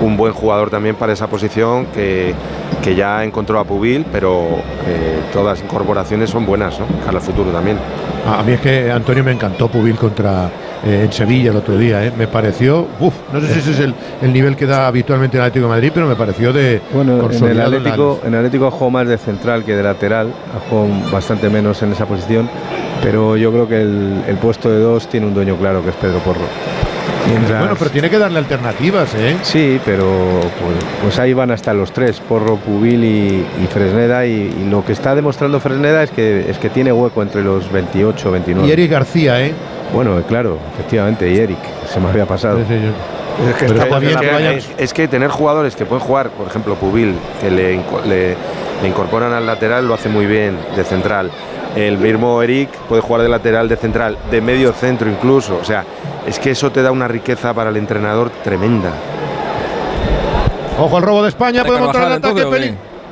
un buen jugador también para esa posición, que ya encontró a Pubil, pero todas las incorporaciones son buenas, ¿no? Para el futuro también. A mí es que, Antonio, me encantó Pubil en Sevilla el otro día, me pareció, no sé si ese es el nivel que da habitualmente el Atlético de Madrid, pero me pareció de consolidado. En el Atlético jugó más de central que de lateral, jugó bastante menos en esa posición, pero yo creo que el puesto de 2 tiene un dueño claro, que es Pedro Porro. Bueno, pero tiene que darle alternativas, Sí, pero pues ahí van hasta los 3, Porro, Pubil y Fresneda, y lo que está demostrando Fresneda es que tiene hueco entre los 28, 29. Y Eric García, Bueno, claro, efectivamente, y Eric, se me había pasado. Es que tener jugadores que pueden jugar, por ejemplo, Pubil, que le incorporan al lateral, lo hace muy bien, de central. El mismo Eric puede jugar de lateral, de central, de medio centro incluso. O sea, es que eso te da una riqueza para el entrenador tremenda. Ojo al robo de España, puede montar el ataque.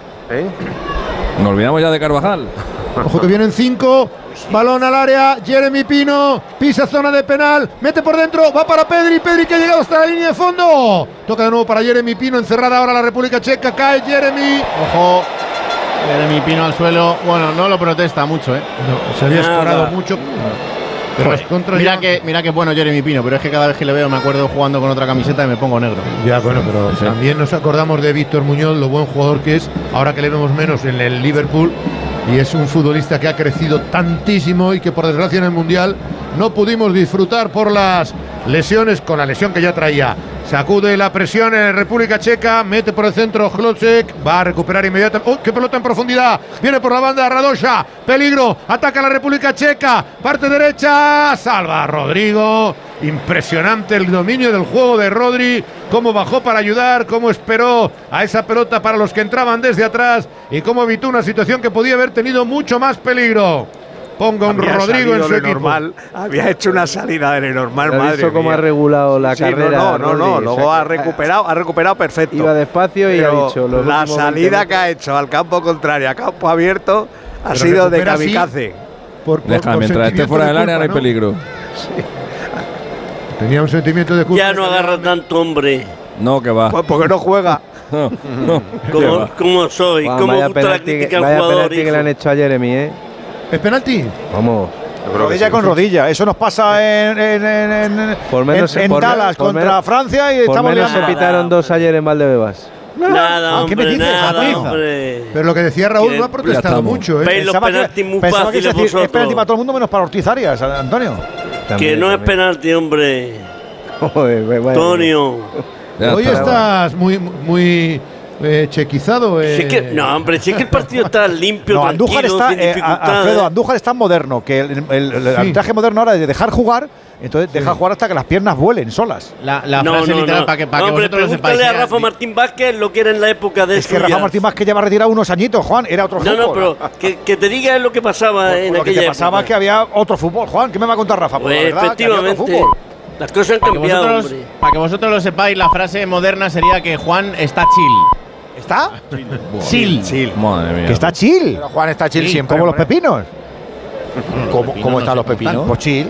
Nos olvidamos ya de Carvajal. Ojo que vienen 5. Balón al área, Jeremy Pino, pisa zona de penal, mete por dentro, va para Pedri que ha llegado hasta la línea de fondo. Toca de nuevo para Jeremy Pino, encerrada ahora la República Checa, cae Jeremy. Ojo, Jeremy Pino al suelo. Bueno, no lo protesta mucho, No, se había escorado mucho. Pero mira que bueno Jeremy Pino, pero es que cada vez que le veo me acuerdo jugando con otra camiseta y me pongo negro. Ya, bueno, pero también nos acordamos de Víctor Muñoz, lo buen jugador que es, ahora que le vemos menos en el Liverpool, y es un futbolista que ha crecido tantísimo y que por desgracia en el Mundial no pudimos disfrutar por las lesiones, con la lesión que ya traía. Sacude la presión en República Checa, mete por el centro Hlocek, va a recuperar inmediatamente. ¡Oh, qué pelota en profundidad! Viene por la banda Radosha, peligro, ataca la República Checa, parte derecha, salva a Rodrigo. Impresionante el dominio del juego de Rodri, cómo bajó para ayudar, cómo esperó a esa pelota para los que entraban desde atrás y cómo evitó una situación que podía haber tenido mucho más peligro. Ponga un Rodrigo en su equipo. Había hecho una salida de normal, madre mía. Cómo ha regulado la carrera. No, luego ha recuperado perfecto. Iba despacio y ha dicho la salida que ha hecho al campo contrario, a campo abierto, ha sido de kamikaze. Mientras esté fuera del área no hay peligro. Sí. Tenía un sentimiento de culpa. Ya no agarra tanto, hombre. No, que va. Pues porque no juega. No. ¿Cómo soy? Juan, ¿Cómo gusta la crítica al jugador? Penalti que le han hecho a Jeremy, ¿Es penalti? Vamos. Rodilla con rodilla. Eso nos pasa en Dallas contra Francia y por estamos menos se pitaron 2 ayer en Valdebebas. Nada, hombre, ¿qué me dices? nada, hombre. Pero lo que decía Raúl no ha protestado mucho, Veis los penaltis muy fáciles vosotros. Es penalti para todo el mundo menos para Ortiz Arias, Antonio. Que no es penalti, hombre. Antonio. Hoy estás muy chequizado. No, hombre, si es que el partido está limpio, no, Andújar está, sin dificultades. Alfredo, Andújar es tan moderno que el arbitraje moderno ahora es de dejar jugar. Entonces deja jugar hasta que las piernas vuelen solas. La frase literal para que vosotros lo sepáis. Pregúntale a Rafa Martín Vázquez lo que era en la época de Es que Rafa Martín Vázquez lleva retirado unos añitos, Juan, era otro fútbol. No, pero que te diga lo que pasaba en aquella época. Lo que pasaba es que había otro fútbol, Juan. ¿Qué me va a contar Rafa? Pues efectivamente, las cosas han cambiado, hombre. Para que vosotros lo sepáis, la frase moderna sería que Juan está chill. ¿Está? Chill. Madre mía. Que está chill. Pero Juan está chill siempre. Como los pepinos. ¿Cómo están los pepinos? Pues chill.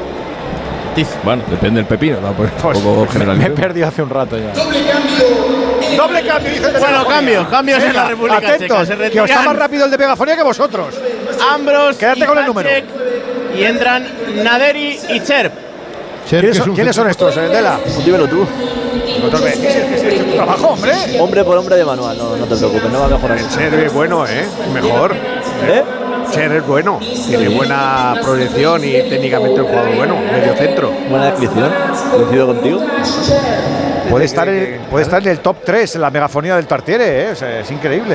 Bueno, depende del pepino, ¿no? Pues me he perdido hace un rato ya. Doble cambio, dice el Bueno, cambios en la República Checa. Se que os está más rápido el de Megafonía que vosotros. Ambros, quédate con el número. Y entran Naderi y Cherp. ¿Quiénes son estos, Dela? Dímelo tú. ¿Es tu trabajo, hombre? Hombre por hombre de manual, no te preocupes, no va a mejorar. Cher es bueno, mejor. Cher es bueno, tiene buena proyección y técnicamente un jugador bueno, medio centro. Buena descripción, coincido contigo. Puede estar en el top 3 en la megafonía del Tartiere, o sea, es increíble.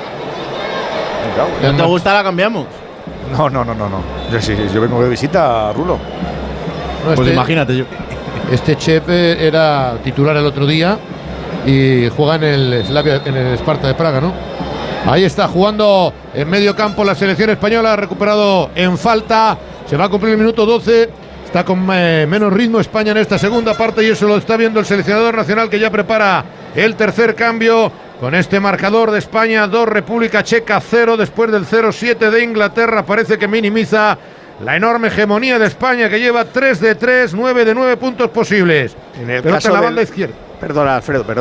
¿No te gusta la cambiamos? No. Yo vengo de visita a Rulo. No, pues imagínate yo. Este Chep era titular el otro día y juega en el Slavia, en el Sparta de Praga, ¿no? Ahí está jugando en medio campo la selección española, ha recuperado en falta, se va a cumplir el minuto 12, está con menos ritmo España en esta segunda parte y eso lo está viendo el seleccionador nacional que ya prepara el tercer cambio con este marcador de España 2, República Checa 0, después del 0-7 de Inglaterra, parece que minimiza la enorme hegemonía de España que lleva 3 de 3, 9 de 9 puntos posibles. En el pelota caso en la banda izquierda. Perdona, Alfredo,